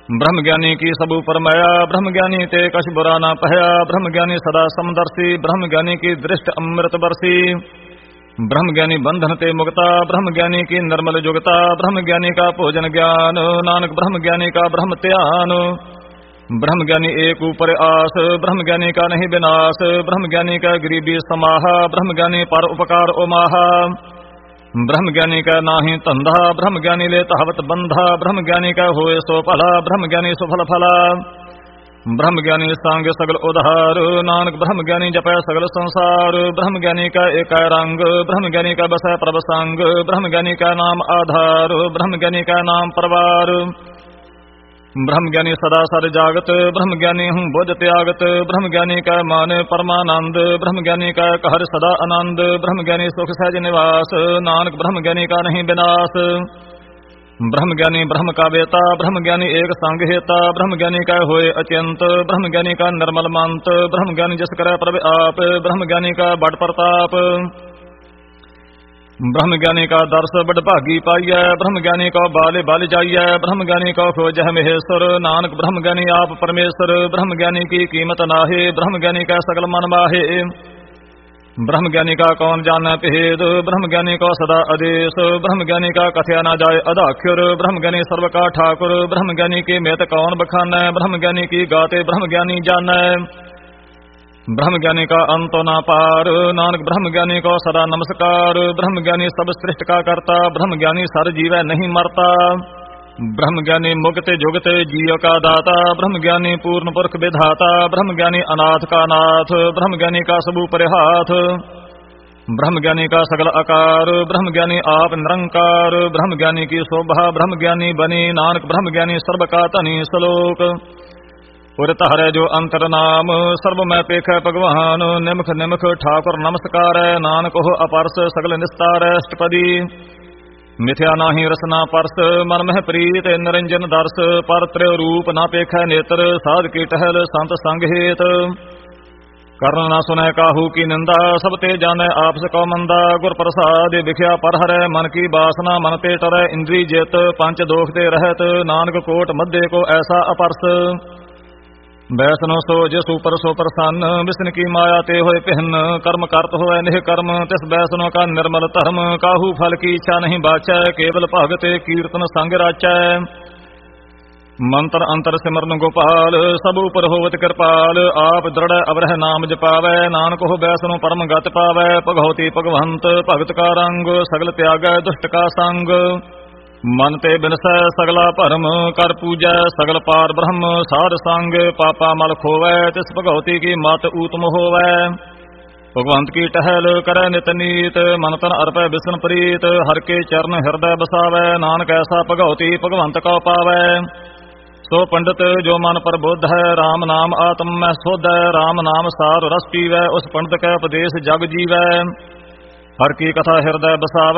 ब्रह्म ज्ञानी की सब ऊपर माया, ब्रह्म ज्ञानी ते कछ बुरा ना पहया। ब्रह्म ज्ञानी सदा समदर्शी, ब्रह्म ज्ञानी की दृष्ट अमृत बरसी। ब्रह्म ज्ञानी बंधन ते मुक्ता, ब्रह्म ज्ञानी की निर्मल जुगता। ब्रह्म ज्ञानी का भोजन ज्ञान, नानक ब्रह्म ज्ञानी का ब्रह्म ध्यान। ब्रह्म ज्ञानी एक ऊपर आस, ब्रह्म ज्ञानी का नहीं विनाश। ब्रह्म ज्ञानी का गरीबी समाहा, ब्रह्म ज्ञानी पर उपकार उमाहा। ब्रह्म ज्ञानी का नाही धंधा, ब्रह्म ज्ञानी ले तहवत बंधा। ब्रह्म ज्ञानी का होए सो भला, ब्रह्म ज्ञानी सुफल फला। ब्रह्म ज्ञानी सांग सगल उधार, नानक ब्रह्म ज्ञानी जपै सगल संसार। ब्रह्म ज्ञानी का एक रंग, ब्रह्म ज्ञानी का बसै प्रभ संग। ब्रह्म ज्ञानी का नाम आधार, ब्रह्म ज्ञानी का नाम परवार। ब्रह्म ज्ञानी सदा सर जागत, ब्रह्म ज्ञानी हूँ बुझ त्यागत। ब्रह्म ज्ञानी का मान परमानंद, ब्रह्म ज्ञानी का कहर सदा आनंद। ब्रह्म ज्ञानी सुख सहज निवास, नानक ब्रह्म ज्ञानी का नहीं विनाश। ब्रह्म ज्ञानी ब्रह्म का बेता, ब्रह्म ज्ञानी एक संग हेता। ब्रह्म ज्ञानी का होए अत्यंत, ब्रह्म ज्ञानी का निर्मल मंत। ब्रह्म ज्ञानी जस करे प्रभ आप, ब्रह्म ज्ञानी का बड़ प्रताप। ब्रह्म ज्ञानी का दर्श बड़ भागी पाइय, ब्रह्म ज्ञानी का बाले बाल जाइय। ब्रह्म ज्ञानी का खोजह महेश्वर, नानक ब्रह्म ज्ञानी आप परमेश्वर। ब्रह्म ज्ञानी की कीमत नाहे, ब्रह्म ज्ञानी का सकल मन माहे। ब्रह्म ज्ञानी का कौन जाने भेद, ब्रह्म ज्ञानी का सदा आदेश। ब्रह्म ज्ञानी का कथया न जाय अदाख्युर, ब्रह्म ज्ञानी सर्व का ठाकुर। ब्रह्म ज्ञानी के मेत कौन बखानै, ब्रह्म ज्ञानी की गाते ब्रह्म ज्ञानी जानै। ब्रह्म ज्ञानी का अंत ना पार, नानक ब्रह्म ज्ञानी को सदा नमस्कार। ब्रह्म ज्ञानी सब सृष्टि का करता, ब्रह्म ज्ञानी सर जीवै नहीं मरता। ब्रह्म ज्ञानी मुक्त जुगत जीव का दाता, ब्रह्म ज्ञानी पूर्ण पुरख विधाता। ब्रह्म ज्ञानी अनाथ का नाथ, ब्रह्म ज्ञानी का सब ऊपर हाथ। ब्रह्म ज्ञानी का सगल आकार, ब्रह्म ज्ञानी आप निरंकार। ब्रह्म ज्ञानी की शोभा ब्रह्म ज्ञानी बनी, नानक ब्रह्म ज्ञानी सर्व का धनी श्लोक। उर तहरे जो अंतर नाम, सर्व मैं पेख भगवान। निमख निमख ठाकुर नमस्कार, नानक हो अपरस सगल निस्तार। अष्टपदी मिथ्या नाही रसना परस, मन मह प्रीत निरंजन दर्श। पर त्रय रूप ना पेख नेत्र, साध की टहल संत संग हेत। कर्ण ना सुनै काहू की निंदा, सब ते जाने आपस कौ मंदा। गुर प्रसाद बिख्या पर हरै, मन की बासना मन ते टरै। इंद्री जित पंच दोख ते रहत, नानक कोट मध्य को ऐसा अपरस। बैसनो सो जिस ऊपर सो प्रसन्न, विष्णु की माया ते होए पिहन। कर्म करत होए निह कर्म, तिस बैसनो का निर्मल धर्म। काहू फल की इच्छा नहीं बाचै, केवल भगत कीर्तन संग राचै। मंत्र अंतर सिमरन गोपाल, सब ऊपर होवत कृपाल। आप दृढ़ अवरह नाम जपावै, नानक हो बैसनो परम गत पावै। भगवती भगवंत भगत का रंग, सगल त्यागै दुष्ट का संग। मन ते बिनसै सगला भरम, कर पूजै सगल पार ब्रह्म। साध संग पापा मल खोवै, तिस भगवती की मत ऊतम होवै। भगवंत की टहल करै नित नीत, मन तन अर्पै बिसन प्रीत। हर के चरण हृदय बसावै, नानक ऐसा भगवती भगवंत का पावै। सो पंडित जो मन पर बुद्ध है, राम नाम आत्म में शुद्ध है। राम नाम सार रस पीवै, उस पंडित का उपदेश जग जीवै। हर की कथा हृदय बसावै,